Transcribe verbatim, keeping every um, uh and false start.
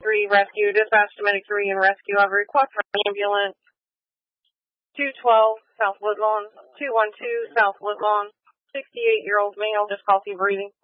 three, rescue. Dispatch to Medic three and rescue. I have a request for an ambulance. two twelve, South Woodlawn. two one two, South Woodlawn. sixty-eight-year-old male, difficulty breathing.